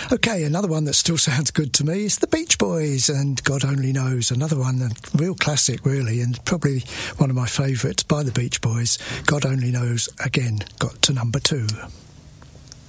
Okay, another one that still sounds good to me is the Beach Boys and God Only Knows. Another one, a real classic, really, and probably one of my favourites by the Beach Boys. God Only Knows, again, got to number 2.